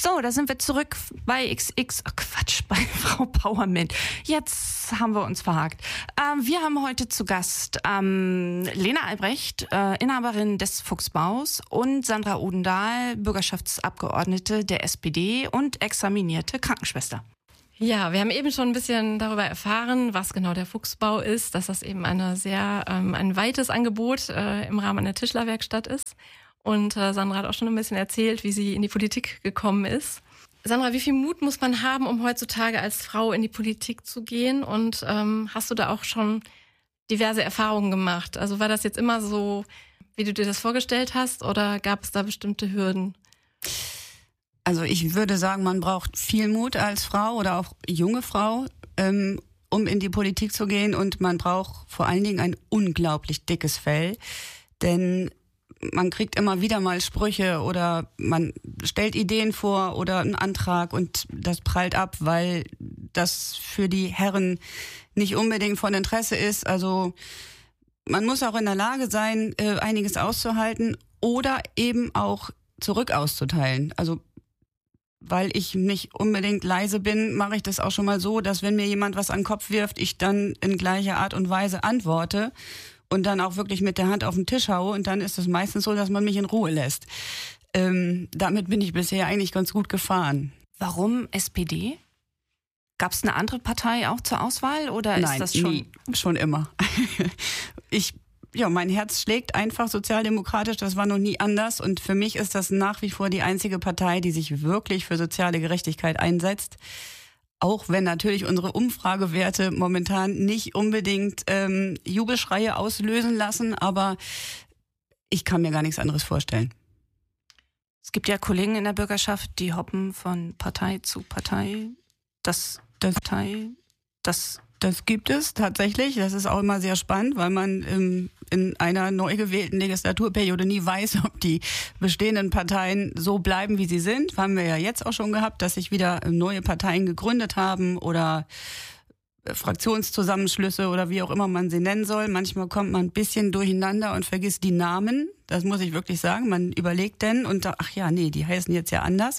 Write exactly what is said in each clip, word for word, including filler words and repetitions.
So, da sind wir zurück bei X X, oh Quatsch, bei Frau Bauerment. Jetzt haben wir uns verhakt. Ähm, wir haben heute zu Gast ähm, Lena Albrecht, äh, Inhaberin des Fuchsbaus, und Sandra Odendahl, Bürgerschaftsabgeordnete der S P D und examinierte Krankenschwester. Ja, wir haben eben schon ein bisschen darüber erfahren, was genau der Fuchsbau ist, dass das eben eine sehr, ähm, ein weites Angebot äh, im Rahmen einer Tischlerwerkstatt ist. Und äh, Sandra hat auch schon ein bisschen erzählt, wie sie in die Politik gekommen ist. Sandra, wie viel Mut muss man haben, um heutzutage als Frau in die Politik zu gehen? Und ähm, hast du da auch schon diverse Erfahrungen gemacht? Also war das jetzt immer so, wie du dir das vorgestellt hast, oder gab es da bestimmte Hürden? Also ich würde sagen, man braucht viel Mut als Frau oder auch junge Frau, ähm, um in die Politik zu gehen. Und man braucht vor allen Dingen ein unglaublich dickes Fell, denn man kriegt immer wieder mal Sprüche oder man stellt Ideen vor oder einen Antrag und das prallt ab, weil das für die Herren nicht unbedingt von Interesse ist. Also man muss auch in der Lage sein, äh, einiges auszuhalten oder eben auch zurück auszuteilen. Also weil ich nicht unbedingt leise bin, mache ich das auch schon mal so, dass wenn mir jemand was an den Kopf wirft, ich dann in gleicher Art und Weise antworte und dann auch wirklich mit der Hand auf den Tisch haue. Und dann ist es meistens so, dass man mich in Ruhe lässt. Ähm, damit bin ich bisher eigentlich ganz gut gefahren. Warum S P D? Gab es eine andere Partei auch zur Auswahl oder Nein, ist das schon? Nie, schon immer. ich Ja, mein Herz schlägt einfach sozialdemokratisch, das war noch nie anders. Und für mich ist das nach wie vor die einzige Partei, die sich wirklich für soziale Gerechtigkeit einsetzt. Auch wenn natürlich unsere Umfragewerte momentan nicht unbedingt ähm, Jubelschreie auslösen lassen, aber ich kann mir gar nichts anderes vorstellen. Es gibt ja Kollegen in der Bürgerschaft, die hoppen von Partei zu Partei. Das, das Partei, das Das gibt es tatsächlich. Das ist auch immer sehr spannend, weil man ähm, in einer neu gewählten Legislaturperiode nie weiß, ob die bestehenden Parteien so bleiben, wie sie sind. Haben wir ja jetzt auch schon gehabt, dass sich wieder neue Parteien gegründet haben oder Fraktionszusammenschlüsse oder wie auch immer man sie nennen soll. Manchmal kommt man ein bisschen durcheinander und vergisst die Namen. Das muss ich wirklich sagen. Man überlegt denn und da, ach ja, nee, die heißen jetzt ja anders.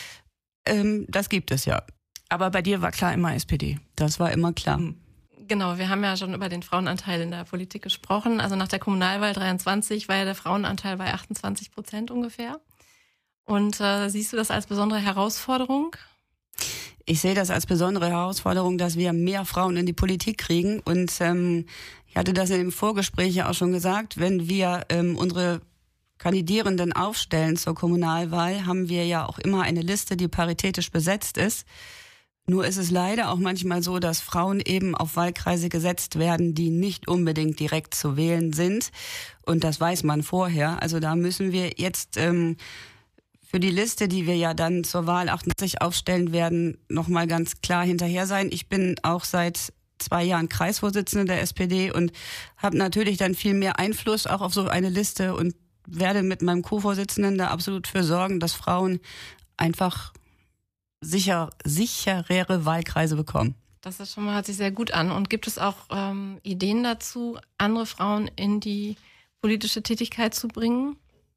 Ähm, das gibt es ja. Aber bei dir war klar immer S P D. Das war immer klar. Genau, wir haben ja schon über den Frauenanteil in der Politik gesprochen. Also nach der Kommunalwahl dreiundzwanzig war ja der Frauenanteil bei achtundzwanzig Prozent ungefähr. Und äh, siehst du das als besondere Herausforderung? Ich sehe das als besondere Herausforderung, dass wir mehr Frauen in die Politik kriegen. Und ähm, ich hatte das in dem Vorgespräch ja auch schon gesagt, wenn wir ähm, unsere Kandidierenden aufstellen zur Kommunalwahl, haben wir ja auch immer eine Liste, die paritätisch besetzt ist. Nur ist es leider auch manchmal so, dass Frauen eben auf Wahlkreise gesetzt werden, die nicht unbedingt direkt zu wählen sind. Und das weiß man vorher. Also da müssen wir jetzt ähm, für die Liste, die wir ja dann zur Wahl achtundachtzig aufstellen werden, nochmal ganz klar hinterher sein. Ich bin auch seit zwei Jahren Kreisvorsitzende der S P D und habe natürlich dann viel mehr Einfluss auch auf so eine Liste und werde mit meinem Co-Vorsitzenden da absolut für sorgen, dass Frauen einfach sicher, sicherere Wahlkreise bekommen. Das ist schon mal, hört sich sehr gut an. Und gibt es auch ähm, Ideen dazu, andere Frauen in die politische Tätigkeit zu bringen?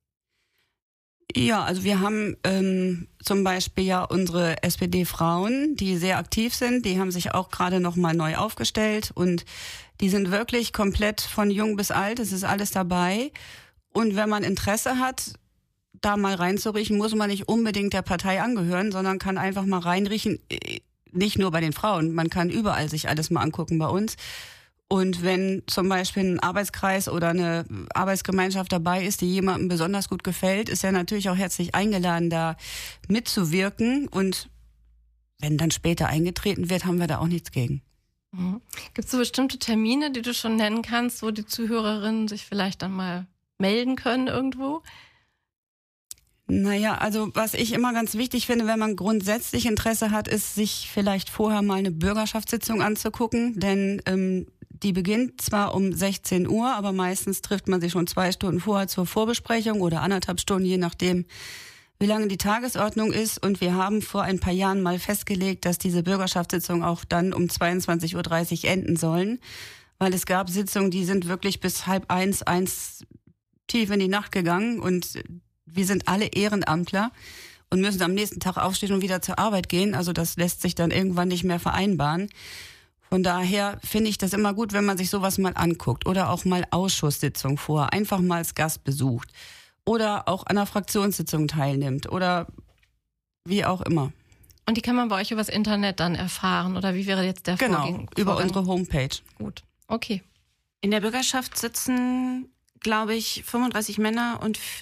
Ja, also wir haben ähm, zum Beispiel ja unsere S P D-Frauen, die sehr aktiv sind. Die haben sich auch gerade noch mal neu aufgestellt und die sind wirklich komplett von jung bis alt. Es ist alles dabei. Und wenn man Interesse hat, da mal reinzuriechen, muss man nicht unbedingt der Partei angehören, sondern kann einfach mal reinriechen, nicht nur bei den Frauen, man kann überall sich alles mal angucken bei uns. Und wenn zum Beispiel ein Arbeitskreis oder eine Arbeitsgemeinschaft dabei ist, die jemandem besonders gut gefällt, ist er natürlich auch herzlich eingeladen, da mitzuwirken. Und wenn dann später eingetreten wird, haben wir da auch nichts gegen. Mhm. Gibt es so bestimmte Termine, die du schon nennen kannst, wo die Zuhörerinnen sich vielleicht dann mal melden können irgendwo? Naja, also was ich immer ganz wichtig finde, wenn man grundsätzlich Interesse hat, ist, sich vielleicht vorher mal eine Bürgerschaftssitzung anzugucken, denn ähm, die beginnt zwar um sechzehn Uhr, aber meistens trifft man sich schon zwei Stunden vorher zur Vorbesprechung oder anderthalb Stunden, je nachdem, wie lange die Tagesordnung ist. Und wir haben vor ein paar Jahren mal festgelegt, dass diese Bürgerschaftssitzungen auch dann um zweiundzwanzig Uhr dreißig enden sollen, weil es gab Sitzungen, die sind wirklich bis halb eins, eins tief in die Nacht gegangen und wir sind alle Ehrenamtler und müssen am nächsten Tag aufstehen und wieder zur Arbeit gehen. Also das lässt sich dann irgendwann nicht mehr vereinbaren. Von daher finde ich das immer gut, wenn man sich sowas mal anguckt oder auch mal Ausschusssitzungen vor, einfach mal als Gast besucht oder auch an einer Fraktionssitzung teilnimmt oder wie auch immer. Und die kann man bei euch übers Internet dann erfahren oder wie wäre jetzt der Genau, Vorgang? über unsere Homepage. Gut, okay. In der Bürgerschaft sitzen, glaube ich, fünfunddreißig Männer und